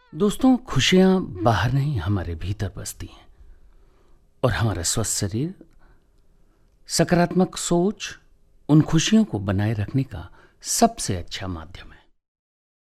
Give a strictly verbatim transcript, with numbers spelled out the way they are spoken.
दोस्तों, खुशियाँ बाहर नहीं हमारे भीतर बसती हैं और हमारा स्वस्थ शरीर, सकारात्मक सोच उन खुशियों को बनाए रखने का सबसे अच्छा माध्यम है।